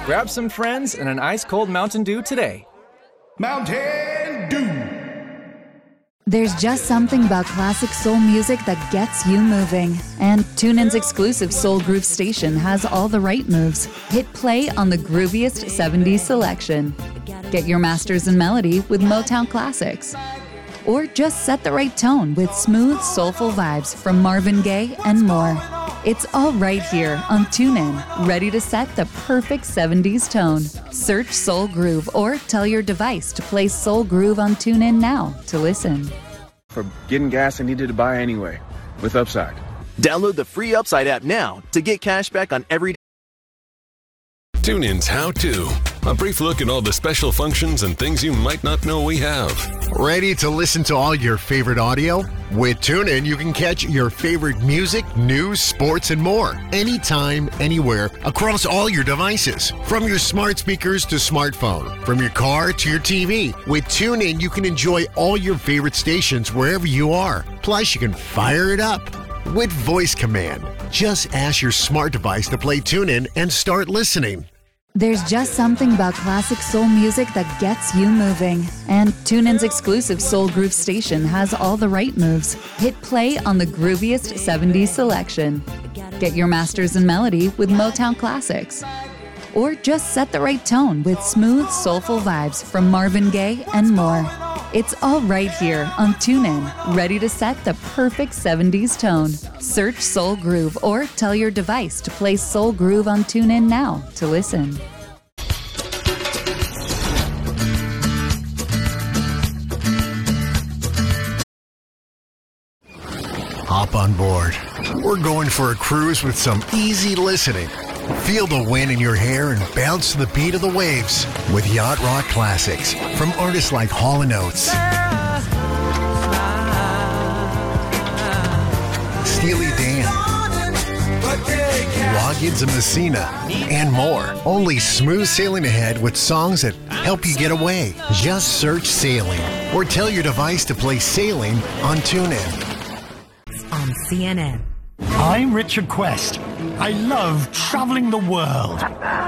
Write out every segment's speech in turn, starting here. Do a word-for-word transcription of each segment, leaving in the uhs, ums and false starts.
Grab some friends and an ice-cold Mountain Dew today. Mountain Dew. There's just something about classic soul music that gets you moving. And TuneIn's exclusive Soul Groove station has all the right moves. Hit play on the grooviest seventies selection. Get your masters in melody with Motown classics. Or just set the right tone with smooth, soulful vibes from Marvin Gaye and more. It's all right here on TuneIn, ready to set the perfect seventies tone. Search Soul Groove or tell your device to play Soul Groove on TuneIn now to listen. For getting gas I needed to buy anyway, with Upside. Download the free Upside app now to get cash back on every... TuneIn's How To. A brief look at all the special functions and things you might not know we have. Ready to listen to all your favorite audio? With TuneIn, you can catch your favorite music, news, sports, and more. Anytime, anywhere, across all your devices. From your smart speakers to smartphone. From your car to your T V. With TuneIn, you can enjoy all your favorite stations wherever you are. Plus, you can fire it up with voice command. Just ask your smart device to play TuneIn and start listening. There's just something about classic soul music that gets you moving. And TuneIn's exclusive Soul Groove station has all the right moves. Hit play on the grooviest seventies selection. Get your masters in melody with Motown classics. Or just set the right tone with smooth, soulful vibes from Marvin Gaye and more. It's all right here on TuneIn, ready to set the perfect seventies tone. Search Soul Groove or tell your device to play Soul Groove on TuneIn now to listen. Hop on board. We're going for a cruise with some easy listening. Feel the wind in your hair and bounce to the beat of the waves with Yacht Rock classics from artists like Hall and Oates, Steely Dan, Loggins and Messina, and more. Only smooth sailing ahead with songs that help you get away. Just search Sailing or tell your device to play Sailing on TuneIn. On C N N. I'm Richard Quest. I love traveling the world.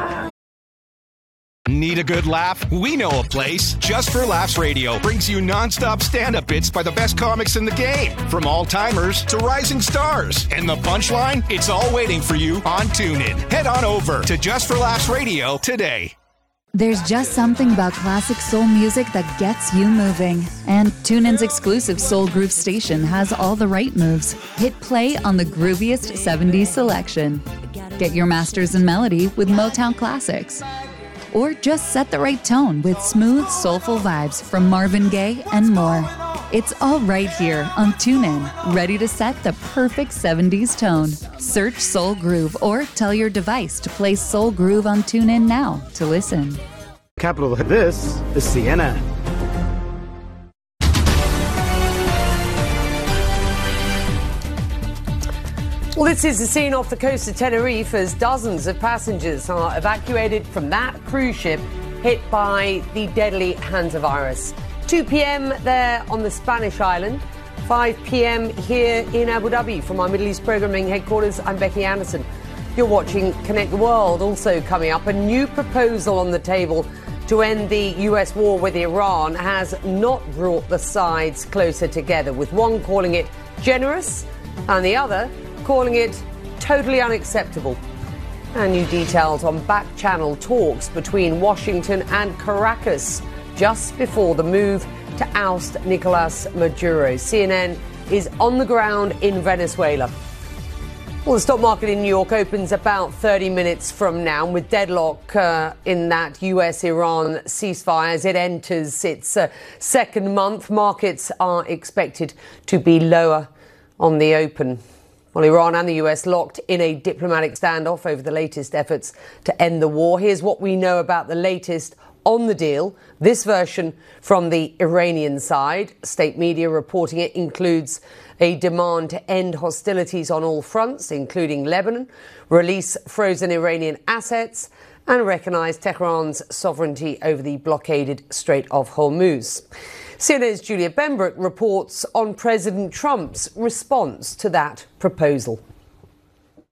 Need a good laugh? We know a place. Just for Laughs Radio brings you non-stop stand-up bits by the best comics in the game, from all-timers to rising stars. And the punchline? It's all waiting for you on TuneIn. Head on over to Just for Laughs Radio today. There's just something about classic soul music that gets you moving. And TuneIn's exclusive Soul Groove station has all the right moves. Hit play on the grooviest seventies selection. Get your masters in melody with Motown classics. Or just set the right tone with smooth, soulful vibes from Marvin Gaye and more. It's all right here on TuneIn, ready to set the perfect seventies tone. Search Soul Groove or tell your device to play Soul Groove on TuneIn now to listen. Capital of this is C N N. Well, this is the scene off the coast of Tenerife as dozens of passengers are evacuated from that cruise ship hit by the deadly hantavirus. two p.m. there on the Spanish island, five p.m. here in Abu Dhabi. From our Middle East programming headquarters, I'm Becky Anderson. You're watching Connect the World. Also coming up, a new proposal on the table to end the U S war with Iran has not brought the sides closer together, with one calling it generous and the other calling it totally unacceptable. And new details on back-channel talks between Washington and Caracas just before the move to oust Nicolas Maduro. C N N is on the ground in Venezuela. Well, the stock market in New York opens about thirty minutes from now, with deadlock uh, in that U S Iran ceasefire as it enters its uh, second month. Markets are expected to be lower on the open. Well, Iran and the U S locked in a diplomatic standoff over the latest efforts to end the war. Here's what we know about the latest on the deal. This version from the Iranian side. State media reporting it includes a demand to end hostilities on all fronts, including Lebanon, release frozen Iranian assets, and recognize Tehran's sovereignty over the blockaded Strait of Hormuz. C N N's Julia Benbrook reports on President Trump's response to that proposal.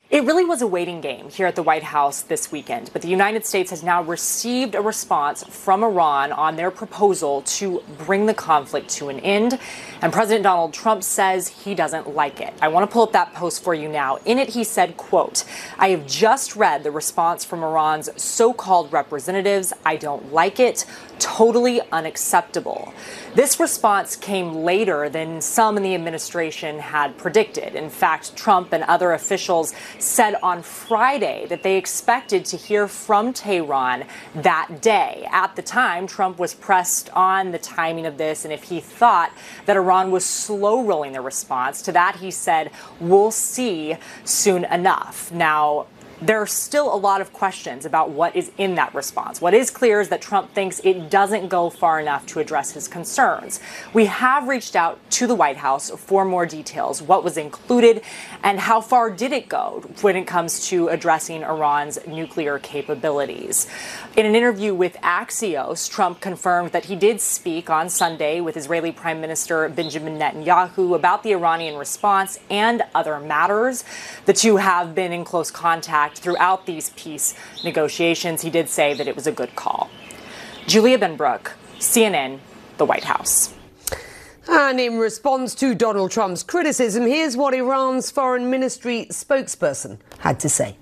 It really was a waiting game here at the White House this weekend, but the United States has now received a response from Iran on their proposal to bring the conflict to an end, and President Donald Trump says he doesn't like it. I want to pull up that post for you now. In it, he said, quote, "I have just read the response from Iran's so-called representatives. I don't like it. Totally unacceptable." This response came later than some in the administration had predicted. In fact, Trump and other officials said on Friday that they expected to hear from Tehran that day. At the time, Trump was pressed on the timing of this and if he thought that Iran was slow rolling their response. To that, he said, "We'll see soon enough." Now, there are still a lot of questions about what is in that response. What is clear is that Trump thinks it doesn't go far enough to address his concerns. We have reached out to the White House for more details, what was included, and how far did it go when it comes to addressing Iran's nuclear capabilities. In an interview with Axios, Trump confirmed that he did speak on Sunday with Israeli Prime Minister Benjamin Netanyahu about the Iranian response and other matters. The two have been in close contact throughout these peace negotiations. He did say that it was a good call. Julia Benbrook, C N N, the White House. And in response to Donald Trump's criticism, here's what Iran's foreign ministry spokesperson had to say.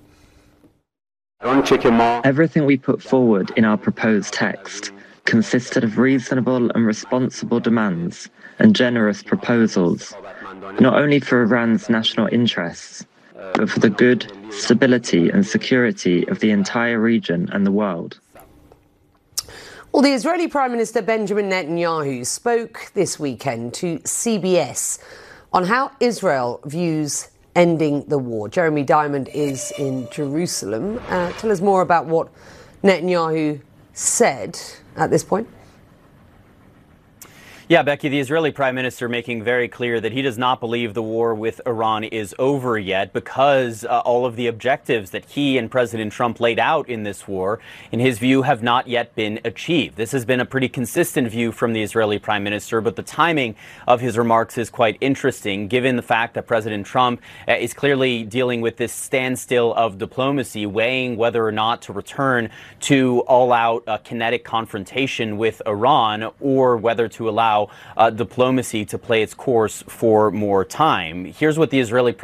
Everything we put forward in our proposed text consisted of reasonable and responsible demands and generous proposals, not only for Iran's national interests, but for the good, stability and security of the entire region and the world. Well, the Israeli Prime Minister Benjamin Netanyahu spoke this weekend to C B S on how Israel views ending the war. Jeremy Diamond is in Jerusalem. Uh, tell us more about what Netanyahu said at this point. Yeah, Becky, the Israeli Prime Minister making very clear that he does not believe the war with Iran is over yet because uh, all of the objectives that he and President Trump laid out in this war, in his view, have not yet been achieved. This has been a pretty consistent view from the Israeli Prime Minister, but the timing of his remarks is quite interesting, given the fact that President Trump uh, is clearly dealing with this standstill of diplomacy, weighing whether or not to return to all-out uh, kinetic confrontation with Iran or whether to allow Uh, diplomacy to play its course for more time. Here's what the Israeli